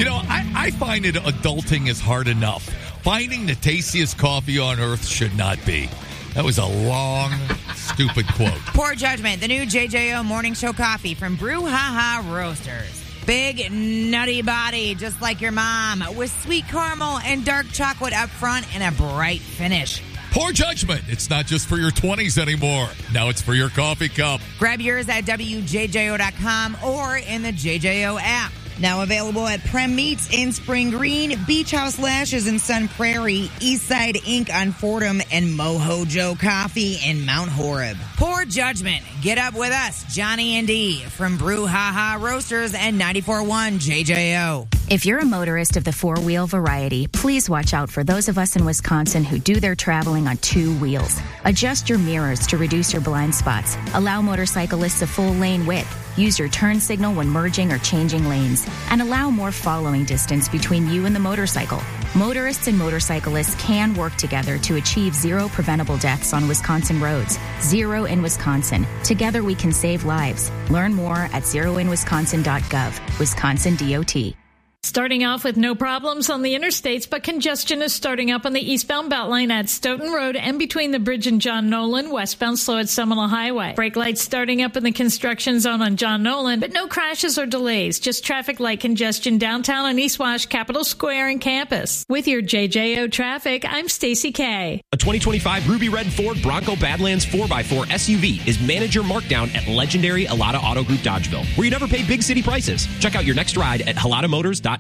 I find it adulting is hard enough. Finding the tastiest coffee on earth should not be. That was a long, stupid quote. Poor Judgment, the new JJO Morning Show coffee from Brew Ha Ha Roasters. Big, nutty body, just like your mom, with sweet caramel and dark chocolate up front and a bright finish. Poor Judgment. It's not just for your 20s anymore. Now it's for your coffee cup. Grab yours at WJJO.com or in the JJO app. Now available at Prem Meats in Spring Green, Beach House Lashes in Sun Prairie, Eastside Inc. on Fordham, and Mojo Joe Coffee in Mount Horeb. Poor Judgment. Get up with us, Johnny and Dee, from Brew Ha Ha Roasters and 94.1 JJO. If you're a motorist of the four-wheel variety, please watch out for those of us in Wisconsin who do their traveling on two wheels. Adjust your mirrors to reduce your blind spots. Allow motorcyclists a full lane width. Use your turn signal when merging or changing lanes. And allow more following distance between you and the motorcycle. Motorists and motorcyclists can work together to achieve zero preventable deaths on Wisconsin roads. Zero in Wisconsin. Together we can save lives. Learn more at zeroinwisconsin.gov. Wisconsin DOT. Starting off with no problems on the interstates, but congestion is starting up on the eastbound Beltline at Stoughton Road and between the bridge and John Nolan, westbound slow at Seminole Highway. Brake lights starting up in the construction zone on John Nolan, but no crashes or delays, just traffic light congestion downtown on East Wash, Capitol Square, and campus. With your JJO traffic, I'm Stacey K. A 2025 Ruby Red Ford Bronco Badlands 4x4 SUV is manager markdown at legendary Alada Auto Group Dodgeville, where you never pay big city prices. Check out your next ride at halatamotors.net.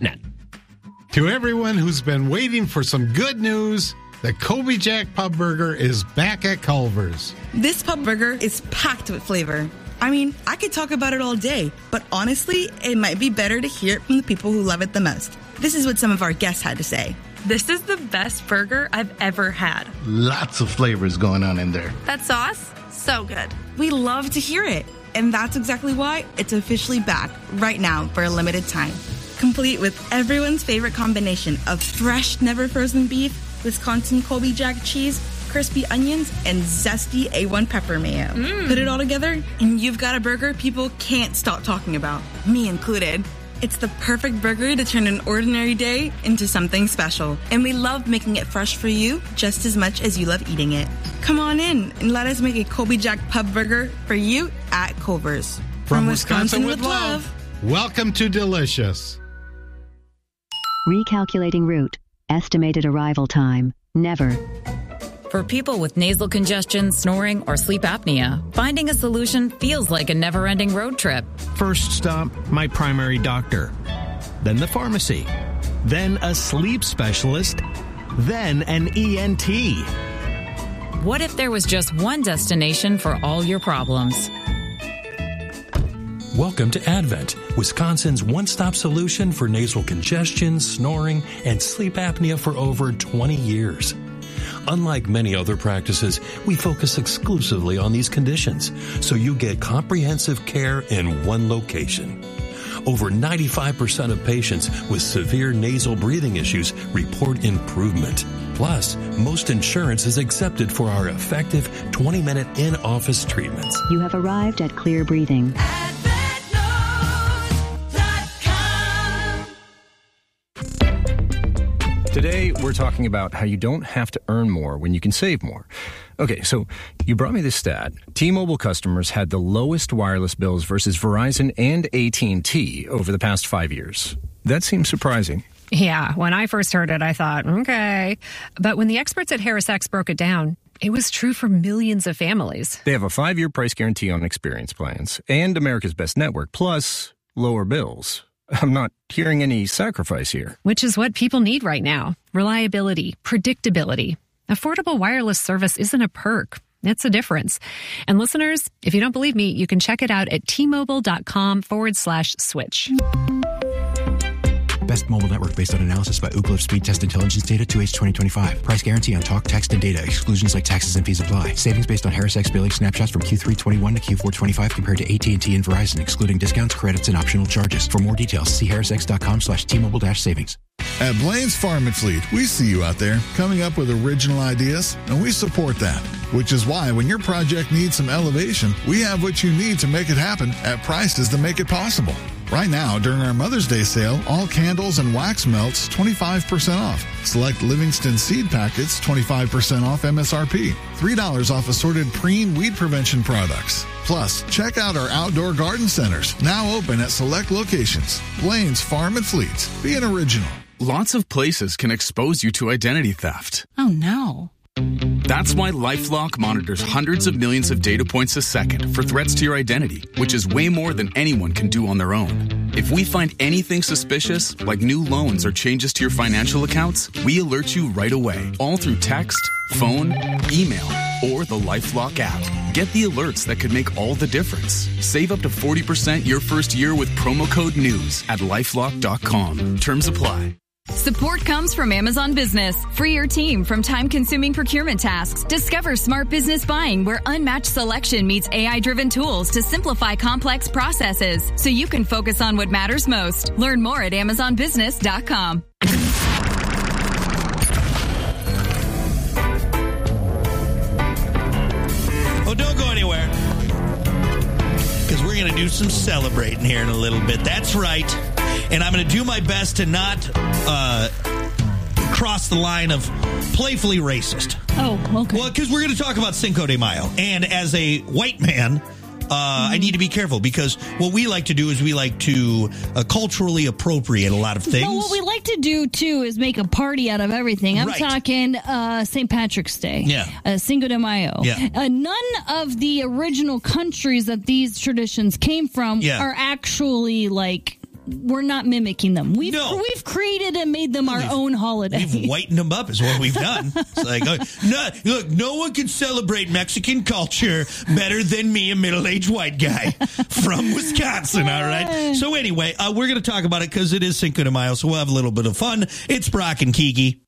To everyone who's been waiting for some good news, the Kobe Jack Pub Burger is back at Culver's. This pub burger is packed with flavor. I mean, I could talk about it all day, but honestly, it might be better to hear it from the people who love it the most. This is what some of our guests had to say. This is the best burger I've ever had. Lots of flavors going on in there. That sauce, so good. We love to hear it, and that's exactly why it's officially back right now for a limited time. Complete with everyone's favorite combination of fresh, never frozen beef, Wisconsin Kobe Jack cheese, crispy onions, and zesty A1 pepper mayo. Put it all together, and you've got a burger people can't stop talking about, me included. It's the perfect burger to turn an ordinary day into something special. And we love making it fresh for you just as much as you love eating it. Come on in and let us make a Kobe Jack Pub Burger for you at Culver's. From Wisconsin with love. Welcome to Delicious. Recalculating route. Estimated arrival time. Never. For people with nasal congestion, snoring, or sleep apnea, finding a solution feels like a never-ending road trip. First stop, my primary doctor. Then the pharmacy. Then a sleep specialist. Then an ENT. What if there was just one destination for all your problems? Welcome to Advent, Wisconsin's one-stop solution for nasal congestion, snoring, and sleep apnea for over 20 years. Unlike many other practices, we focus exclusively on these conditions, so you get comprehensive care in one location. Over 95% of patients with severe nasal breathing issues report improvement. Plus, most insurance is accepted for our effective 20-minute in-office treatments. You have arrived at Clear Breathing. Today, we're talking about how you don't have to earn more when you can save more. Okay, so you brought me this stat. T-Mobile customers had the lowest wireless bills versus Verizon and AT&T over the past 5 years. That seems surprising. Yeah, when I first heard it, I thought, okay. But when the experts at HarrisX broke it down, it was true for millions of families. They have a 5-year price guarantee on experience plans and America's Best Network, plus lower bills. I'm not hearing any sacrifice here. Which is what people need right now. Reliability, predictability. Affordable wireless service isn't a perk. It's a difference. And listeners, if you don't believe me, you can check it out at tmobile.com/switch. Best mobile network based on analysis by Ookla Speed Test Intelligence Data 2H 2025. Price guarantee on talk, text, and data. Exclusions like taxes and fees apply. Savings based on HarrisX billing snapshots from Q3 21 to Q4 25 compared to AT&T and Verizon, excluding discounts, credits, and optional charges. For more details, see harrisx.com/T-Mobile-savings. At Blaine's Farm and Fleet, we see you out there coming up with original ideas, and we support that. Which is why when your project needs some elevation, we have what you need to make it happen at prices that make it possible. Right now, during our Mother's Day sale, all candles and wax melts 25% off. Select Livingston seed packets 25% off MSRP. $3 off assorted preen weed prevention products. Plus, check out our outdoor garden centers, now open at select locations. Blaine's Farm and Fleet. Be an original. Lots of places can expose you to identity theft. Oh, no. That's why LifeLock monitors hundreds of millions of data points a second for threats to your identity, which is way more than anyone can do on their own. If we find anything suspicious, like new loans or changes to your financial accounts, we alert you right away, all through text, phone, email, or the LifeLock app. Get the alerts that could make all the difference. Save up to 40% your first year with promo code NEWS at LifeLock.com. Terms apply. Support comes from Amazon Business. Free your team from time-consuming procurement tasks. Discover smart business buying where unmatched selection meets AI-driven tools to simplify complex processes so you can focus on what matters most. Learn more at AmazonBusiness.com. Oh, don't go anywhere, because we're going to do some celebrating here in a little bit. That's right. And I'm going to do my best to not cross the line of playfully racist. Oh, okay. Well, because we're going to talk about Cinco de Mayo. And as a white man, I need to be careful, because what we like to do is we like to culturally appropriate a lot of things. No, what we like to do, too, is make a party out of everything. I'm talking St. Patrick's Day. Yeah. Cinco de Mayo. Yeah. None of the original countries that these traditions came from are actually, like... We're not mimicking them. We've created and made them our own holiday. We've whitened them up is what we've done. It's like, no one can celebrate Mexican culture better than me, a middle-aged white guy from Wisconsin, all right? So anyway, we're going to talk about it because it is Cinco de Mayo, so we'll have a little bit of fun. It's Brock and Kiki.